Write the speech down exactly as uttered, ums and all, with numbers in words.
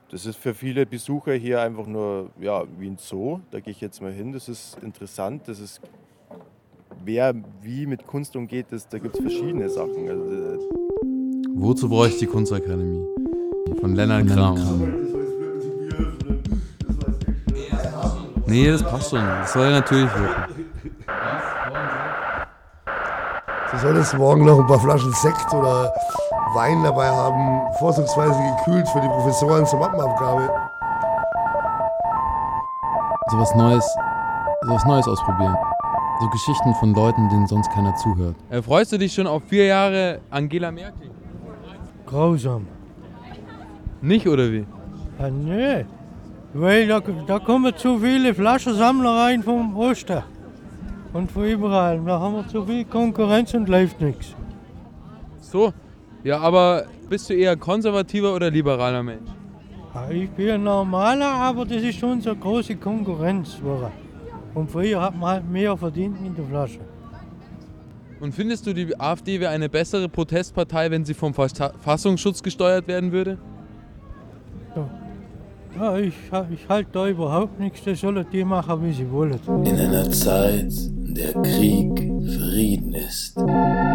Das ist für viele Besucher hier einfach nur ja, wie ein Zoo. Da gehe ich jetzt mal hin. Das ist interessant. Das ist, wer wie mit Kunst umgeht, das, da gibt es verschiedene Sachen. Also, äh, Wozu brauche ich die Kunstakademie? Von Lennart Kram. Nee, das passt schon. Das soll natürlich wirken. Sie soll jetzt morgen noch ein paar Flaschen Sekt oder Wein dabei haben, vorzugsweise gekühlt für die Professoren zur Mappenabgabe. So was Neues, so was Neues ausprobieren. So Geschichten von Leuten, denen sonst keiner zuhört. Äh, freust du dich schon auf vier Jahre Angela Merkel? Grausam. Nicht, oder wie? Ja, nee, weil da, da kommen zu viele Flaschensammler rein vom Osten und von überall. Da haben wir zu viel Konkurrenz und läuft nichts. So? Ja, aber bist du eher konservativer oder liberaler Mensch? Ja, ich bin ein normaler, aber das ist schon so eine große Konkurrenz. Und früher hat man halt mehr verdient mit der Flasche. Und findest du, die AfD wäre eine bessere Protestpartei, wenn sie vom Verfassungsschutz gesteuert werden würde? Ja, ich, ich halte da überhaupt nichts, das sollen die machen, wie sie wollen. In einer Zeit, in der Krieg Frieden ist.